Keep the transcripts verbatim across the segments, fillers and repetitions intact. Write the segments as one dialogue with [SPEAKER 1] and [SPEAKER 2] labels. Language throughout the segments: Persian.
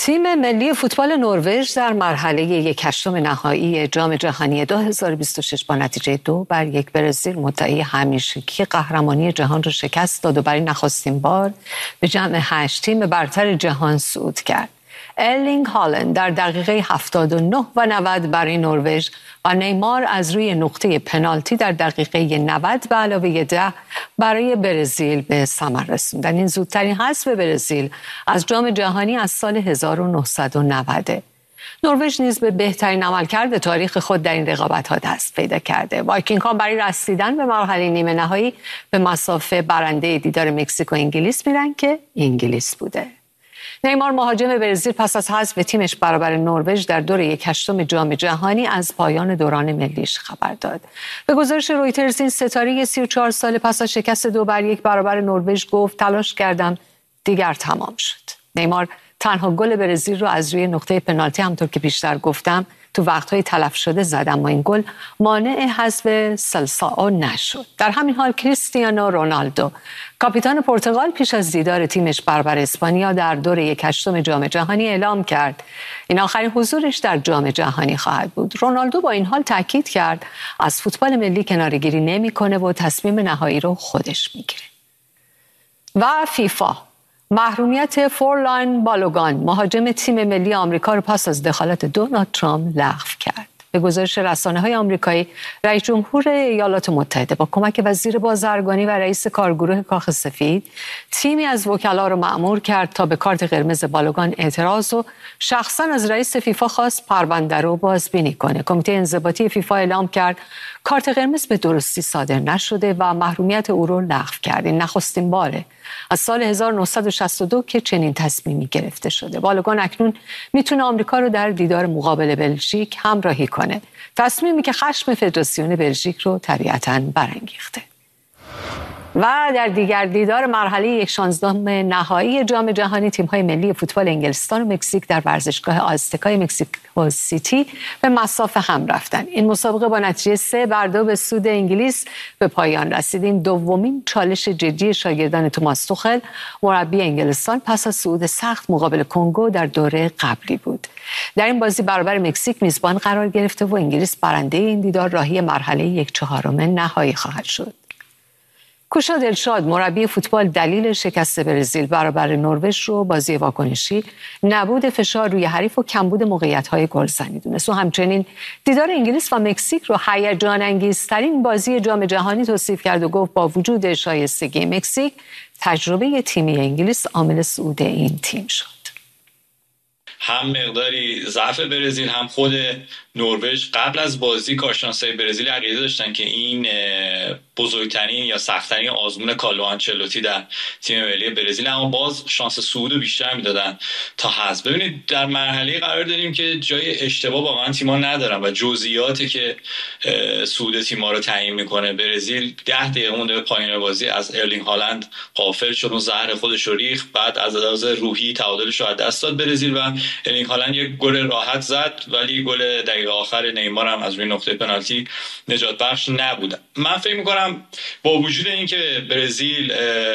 [SPEAKER 1] تیم ملی فوتبال نروژ در مرحله یک هشتم نهایی جام جهانی دو هزار و بیست و شش با نتیجه دو بر یک برزیل مدعی همیشگی قهرمانی جهان را شکست داد و برای نخستین بار به جمع هشت تیم برتر جهان صعود کرد. ارلینگ هالند در دقیقه هفتاد و نه و نود برای نروژ و نیمار از روی نقطه پنالتی در دقیقه نود به علاوه ده برای برزیل به ثمر رسوندند. این زودترین حذف برزیل از جام جهانی از سال هزار و نهصد و نود. نروژ نیز به بهترین عملکرد تاریخ خود در این رقابت‌ها دست پیدا کرده. وایکینگ‌ها برای رسیدن به مرحله نیمه نهایی به مسافه برنده دیدار مکزیک و انگلیس میرن که انگلیس بوده. نیمار مهاجم برزیل پس از حذف تیمش برابر نروژ در دور یک هشتم جام جهانی از پایان دوران ملیش خبر داد. به گزارش رویترز این ستاره سی و چهار ساله پس از شکست دو بر یک برابر نروژ گفت تلاش کردم دیگر تمام شد. نیمار تنها گل برزیل رو از روی نقطه پنالتی همونطور که بیشتر گفتم تو وقت‌های تلف شده زدم و این گل مانع حذف سلسائو نشد. در همین حال کریستیانو رونالدو کاپیتان پرتغال پیش از دیدار تیمش برابر اسپانیا در دور یک هشتم جام جهانی اعلام کرد این آخرین حضورش در جام جهانی خواهد بود. رونالدو با این حال تاکید کرد از فوتبال ملی کناره‌گیری نمی‌کنه و تصمیم نهایی رو خودش میگیره. و فیفا محرومیت فورلان بالوگان مهاجم تیم ملی آمریکا رو پس از دخالت دونالد ترامپ لغو کرد. به گزارش رسانه‌های آمریکایی، رئیس جمهور ایالات متحده با کمک وزیر بازرگانی و رئیس کارگروه کاخ سفید تیمی از وکلا رو مأمور کرد تا به کارت قرمز بالوگان اعتراض و شخصاً از رئیس فیفا خواست پرونده رو بازبینی کنه. کمیته انضباطی فیفا اعلام کرد کارت قرمز به درستی صادر نشده و محرومیت او رو لغو کرد. این نخستین باره از سال هزار و نهصد و شصت و دو که چنین تصمیمی گرفته شده. بالوگان اکنون میتونه آمریکا رو در دیدار مقابل بلژیک همراهی کنه. تصمیمی که خشم فدراسیون بلژیک رو طبیعتاً برانگیخته. و در دیگر دیدار مرحله یک شانزدهم نهایی جام جهانی تیم‌های ملی فوتبال انگلستان و مکزیک در ورزشگاه آزتکای مکزیکو سیتی به مسافه هم رفتن. این مسابقه با نتیجه سه بر دو به سود انگلیس به پایان رسید. این دومین چالش جدی شاگردان توماس توخل مربی انگلستان پس از صعود سخت مقابل کنگو در دوره قبلی بود. در این بازی برابر مکزیک میزبان قرار گرفته و انگلیس برنده این دیدار راهی مرحله یک چهارم نهایی خواهد شد. کوشا دلشاد مربی فوتبال دلیل شکست برزیل برابر نروژ رو بازی واکنشی، نبود فشار روی حریف و کمبود موقعیت‌های گلزنی دونست و همچنین دیدار انگلیس و مکزیک رو هیجان انگیزترین بازی جام جهانی توصیف کرد و گفت با وجود شایستگی مکزیک تجربه تیمی انگلیس عامل صعود این تیم شد.
[SPEAKER 2] هم مقداری ضعف برزیل هم خود نروژ قبل از بازی کارشناسای برزیل عقیده داشتن که این بزرگترین یا سخت‌ترین آزمون کارلو آنچلوتی در تیم ملی برزیل، اما باز شانس صعود بیشتر میدادن تا حذف. ببینید در مرحله قرار داریم که جای اشتباه واقعا تیم‌ها ندارن و جزئیاتی که صعود تیم‌ها رو تعیین میکنه. برزیل ده دقیقه مونده به پایان بازی از ارلینگ هالند غافل شد و زهر خودش رو ریخت، بعد از لحاظ روحی تعادلش رو از دست داد برزیل و ارلینگ هالند یک گل راحت زد، ولی گل دقیقه آخر نیمار هم از روی نقطه پنالتی نجات بخش نبود. من فکر می‌کنم با وجود اینکه برزیل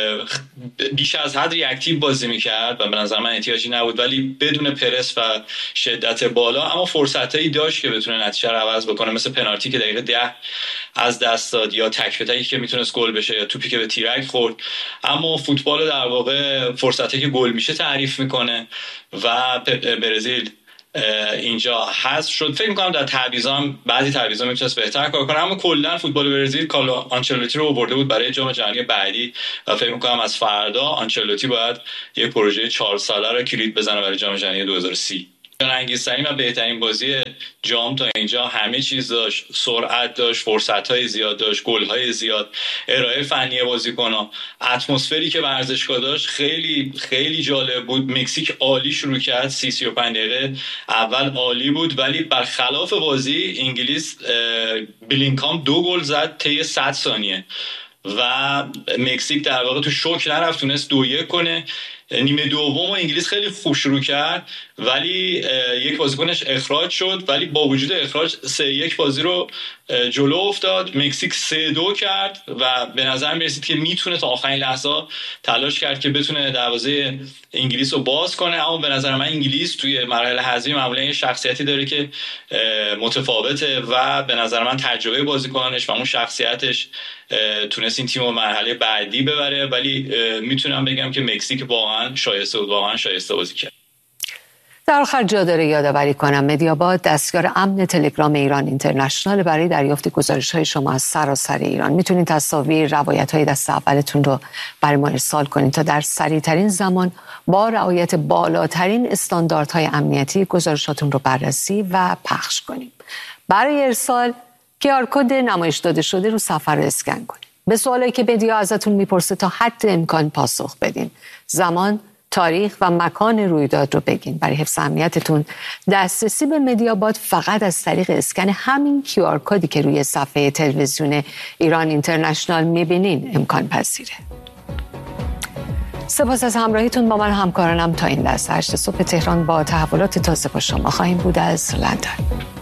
[SPEAKER 2] بیش از حد ریاکتیو بازی می‌کرد و به نظر من احتیاجی نبود، ولی بدون پرس و شدت بالا، اما فرصتایی داشت که بتونه نتیجه رو عوض بکنه، مثل پنالتی که دقیقه ده از دست داد یا تک به تکی که میتونست گل بشه یا توپی که به تیرک خورد. اما فوتبال در واقع فرصتی که گل میشه تعریف میکنه و برزیل اینجا حذف شد. فکر می‌کنم در تعویضام بعضی تعویضا میتونست بهتر کار کنه، اما کلا فوتبال برزیل کارلو آنچلوتی رو آورده بود برای جام جهانی بعدی و فکر می‌کنم از فردا آنچلوتی باید یک پروژه چهار ساله رو کلید بزنه برای جام جهانی دو هزار و سی. انگیزترین و بهترین بازی جام تا اینجا، همه چیز داشت، سرعت داشت، فرصت‌های زیاد داشت، گل‌های زیاد، ارائه فنی بازیکن‌ها، اتمسفری که ورزشگاه داشت خیلی خیلی جالب بود. مکزیک عالی شروع کرد، سی سی و پنج دقیقه اول عالی بود، ولی برخلاف بازی انگلیس بلینکام دو گل زد طی صد ثانیه و مکزیک در واقع تو شوک نرفت، تونست دو یک کنه. نیمه دوم انگلیس خیلی خوب شروع کرد ولی یک بازیکنش اخراج شد، ولی با وجود اخراج سه یک بازی رو جلو افتاد. مکزیک سه دو کرد و به نظر می رسید که میتونه تا آخرین لحظه تلاش کرد که بتونه دروازه انگلیس رو باز کنه، اما به نظر من انگلیس توی مراحل حذفی معمولا شخصیتی داره که متفاوته و به نظر من تجربه بازیکنانش و اون شخصیتش تونست این تیم رو مرحله بعدی ببره، ولی میتونم بگم که مکزیک واقعا شایسته بود، واقعا شایسته بازی کرد.
[SPEAKER 1] در آخر جا داره یادآوری کنم مدیاباد دستیار امن تلگرام ایران اینترنشنال برای دریافت گزارش‌های شما از سراسر ایران. میتونید تصاویر، روایت‌های دست اولتون رو برای ما ارسال کنید تا در سریع‌ترین زمان با رعایت بالاترین استانداردهای امنیتی گزارشاتون رو بررسی و پخش کنیم. برای ارسال کی آر کد نمایش داده شده رو صفحه رو اسکن کنید. به سوالایی که مدیا ازتون میپرسه تا حد امکان پاسخ بدین. زمان، تاریخ و مکان رویداد رو بگین. برای حفظ امنیتتون دسترسی به مدیاباد فقط از طریق اسکن همین کیو آر کدی که روی صفحه تلویزیون ایران اینترنشنال میبینین امکان پذیره. سپاس از همراهیتون با من همکارانم تا این لحظه. هشت صبح تهران با تحولات تازه با شما خواهیم بود از لندن.